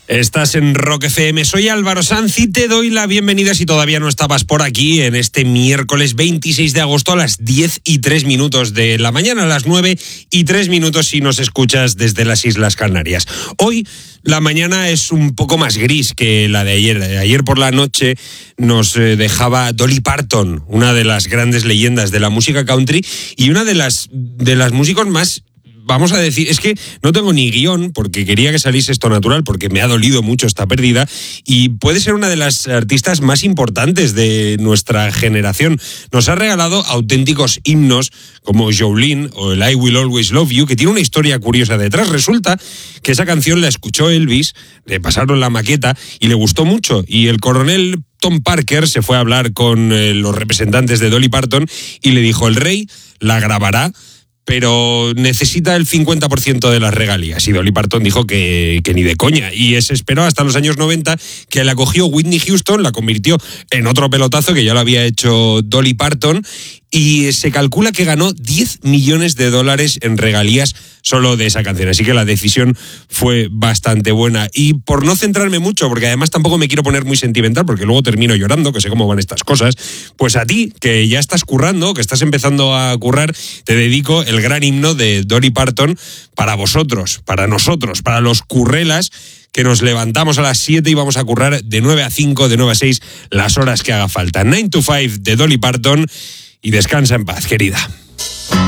Estás en Rock FM, soy Álvaro Sanz y te doy la bienvenida si todavía no estabas por aquí en este miércoles 26 de agosto a las 10:03 de la mañana, a las 9:03 si nos escuchas desde las Islas Canarias. Hoy la mañana es un poco más gris que la de ayer. Ayer por la noche nos dejaba Dolly Parton, una de las grandes leyendas de la música country y una de las músicos más... Vamos a decir, es que no tengo ni guión porque quería que saliese esto natural porque me ha dolido mucho esta pérdida y puede ser una de las artistas más importantes de nuestra generación. Nos ha regalado auténticos himnos como Jolene o el I Will Always Love You, que tiene una historia curiosa detrás. Resulta que esa canción la escuchó Elvis, le pasaron la maqueta y le gustó mucho, y el coronel Tom Parker se fue a hablar con los representantes de Dolly Parton y le dijo: el rey la grabará, pero necesita el 50% de las regalías. Y Dolly Parton dijo que ni de coña. Y se esperó hasta los años 90, que la cogió Whitney Houston, la convirtió en otro pelotazo que ya lo había hecho Dolly Parton, y se calcula que ganó $10 millones en regalías solo de esa canción. Así que la decisión fue bastante buena. Y por no centrarme mucho, porque además tampoco me quiero poner muy sentimental, porque luego termino llorando, que sé cómo van estas cosas, pues a ti, que ya estás currando, que estás empezando a currar, te dedico el gran himno de Dolly Parton para vosotros, para nosotros, para los currelas, que nos levantamos a las 7 y vamos a currar de 9 a 5, de 9 a 6, las horas que haga falta. 9 to 5 de Dolly Parton, y descansa en paz, querida.